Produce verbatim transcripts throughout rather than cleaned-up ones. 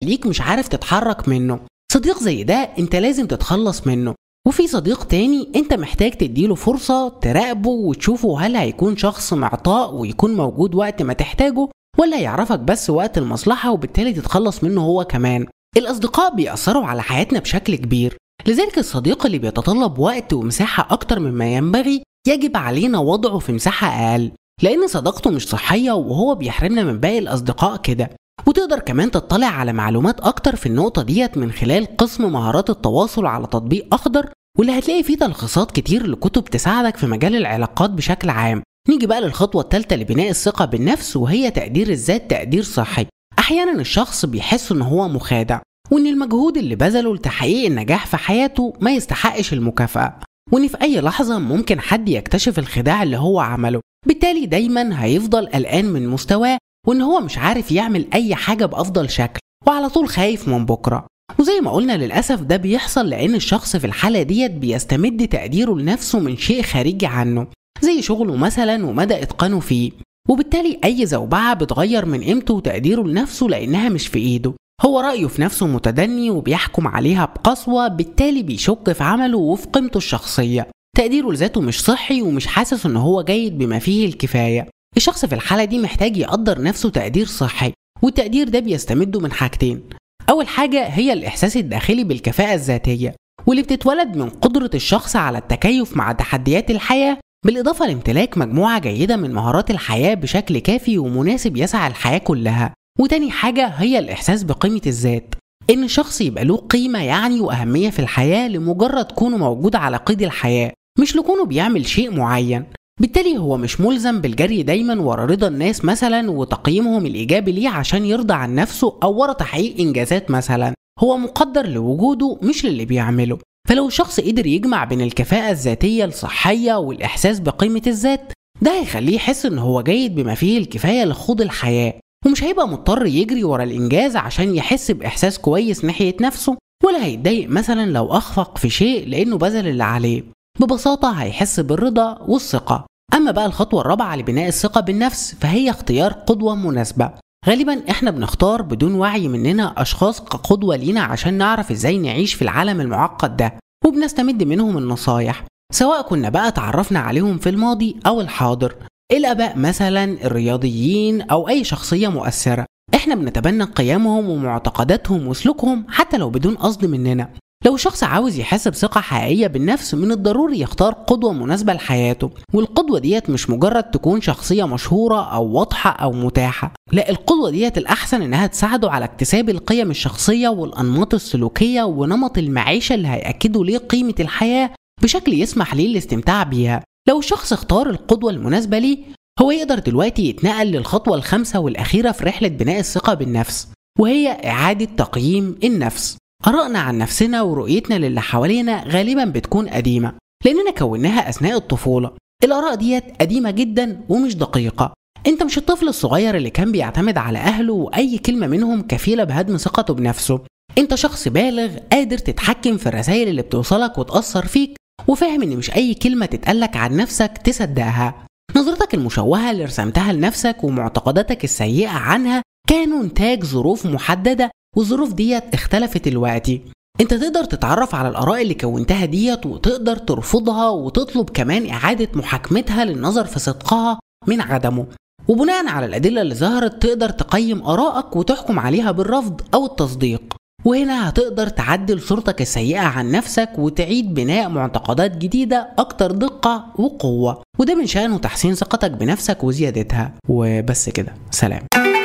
بيخليك مش عارف تتحرك منه. صديق زي ده انت لازم تتخلص منه. وفي صديق تاني انت محتاج تديله فرصة تراقبه وتشوفه هل هيكون شخص معطاء ويكون موجود وقت ما تحتاجه، ولا يعرفك بس وقت المصلحة وبالتالي تتخلص منه هو كمان. الأصدقاء بيأثروا على حياتنا بشكل كبير، لذلك الصديق اللي بيتطلب وقت ومساحة أكتر مما ينبغي يجب علينا وضعه في مساحة أقل، لأن صداقته مش صحية وهو بيحرمنا من باقي الأصدقاء كده. وتقدر كمان تطلع على معلومات أكتر في النقطة ديت من خلال قسم مهارات التواصل على تطبيق أخضر، واللي هتلاقي فيه تلخيصات كتير لكتب تساعدك في مجال العلاقات بشكل عام. نيجي بقى للخطوة الثالثة لبناء الثقة بالنفس، وهي تقدير الذات تقدير صحي. أحيانا الشخص بيحس إن هو مخادع، وإن المجهود اللي بذله لتحقيق النجاح في حياته ما يستحقش المكافأة، وإن في أي لحظة ممكن حد يكتشف الخداع اللي هو عمله. بالتالي دايما هيفضل قلقان من مستواه، وإن هو مش عارف يعمل أي حاجة بأفضل شكل، وعلى طول خايف من بكرة. وزي ما قلنا للأسف ده بيحصل لأن الشخص في الحالة ديت بيستمد تقديره لنفسه من شيء خارجي عنه، زي شغله مثلا ومدى إتقانه فيه. وبالتالي أي زوبعة بتغير من قيمته وتقديره لنفسه لأنها مش في إيده. هو رأيه في نفسه متدني وبيحكم عليها بقسوة، بالتالي بيشك في عمله وفي قيمته الشخصية. تقديره لذاته مش صحي ومش حاسس إن هو جيد بما فيه الكفاية. الشخص في الحالة دي محتاج يقدر نفسه تقدير صحي، والتقدير ده بيستمده من حاجتين. أول حاجة هي الإحساس الداخلي بالكفاءة الذاتية، واللي بتتولد من قدرة الشخص على التكيف مع تحديات الحياة، بالإضافة لامتلاك مجموعة جيدة من مهارات الحياة بشكل كافي ومناسب يسعى الحياة كلها. وتاني حاجة هي الإحساس بقيمة الذات، إن الشخص يبقى له قيمة يعني وأهمية في الحياة لمجرد كونه موجود على قيد الحياة، مش لكونه بيعمل شيء معين. بالتالي هو مش ملزم بالجري دايما ورا رضا الناس مثلا وتقييمهم الإيجابي ليه عشان يرضى عن نفسه أو ورا تحقيق إنجازات مثلا. هو مقدر لوجوده مش للي بيعمله. فلو الشخص قدر يجمع بين الكفاءة الذاتية الصحية والإحساس بقيمة الذات، ده هيخليه يحس إن هو جيد بما فيه الكفاية لخوض الحياة، ومش هيبقى مضطر يجري ورا الإنجاز عشان يحس بإحساس كويس ناحية نفسه، ولا هيتضايق مثلا لو أخفق في شيء لأنه بذل اللي عليه. ببساطة هيحس بالرضا والثقة. أما بقى الخطوة الرابعة لبناء الثقة بالنفس فهي اختيار قدوة مناسبة. غالبا احنا بنختار بدون وعي مننا أشخاص كقدوة لينا عشان نعرف ازاي نعيش في العالم المعقد ده، وبنستمد منهم النصايح، سواء كنا بقى تعرفنا عليهم في الماضي أو الحاضر. الآباء مثلا، الرياضيين، أو أي شخصية مؤثرة، احنا بنتبنى قيمهم ومعتقداتهم وسلوكهم حتى لو بدون قصد مننا. لو الشخص عاوز يحس بثقة حقيقية بالنفس، من الضروري يختار قدوة مناسبة لحياته. والقدوة ديت مش مجرد تكون شخصية مشهورة أو واضحة أو متاحة، لا، القدوة ديت الأحسن إنها تساعده على اكتساب القيم الشخصية والأنماط السلوكية ونمط المعيشة اللي هيأكدوا ليه قيمة الحياة بشكل يسمح ليه الاستمتاع بيها. لو الشخص اختار القدوة المناسبة ليه، هو يقدر دلوقتي يتنقل للخطوة الخامسة والأخيرة في رحلة بناء الثقة بالنفس، وهي إعادة تقييم النفس. آرائنا عن نفسنا ورؤيتنا للي حوالينا غالبا بتكون قديمة لأننا كوناها أثناء الطفولة. الآراء ديت قديمة جدا ومش دقيقة. انت مش الطفل الصغير اللي كان بيعتمد على أهله وأي كلمة منهم كفيلة بهدم ثقته بنفسه. انت شخص بالغ قادر تتحكم في الرسائل اللي بتوصلك وتأثر فيك، وفاهم ان مش أي كلمة تتقالك عن نفسك تصدقها. نظرتك المشوهة اللي رسمتها لنفسك ومعتقداتك السيئة عنها كانوا نتاج ظروف محددة، والظروف ديت اختلفت دلوقتي. انت تقدر تتعرف على الآراء اللي كونتها ديت وتقدر ترفضها وتطلب كمان إعادة محاكمتها للنظر في صدقها من عدمه، وبناء على الأدلة اللي ظهرت تقدر تقيم آرائك وتحكم عليها بالرفض أو التصديق. وهنا هتقدر تعدل صورتك السيئة عن نفسك وتعيد بناء معتقدات جديدة أكتر دقة وقوة، وده من شأنه تحسين ثقتك بنفسك وزيادتها. وبس كده، سلام.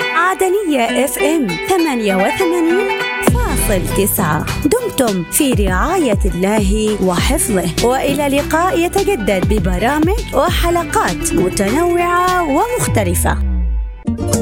عدنية اف ام ثمانية وثمانين فاصل تسعة. دمتم في رعاية الله وحفظه، وإلى لقاء يتجدد ببرامج وحلقات متنوعة ومختلفة.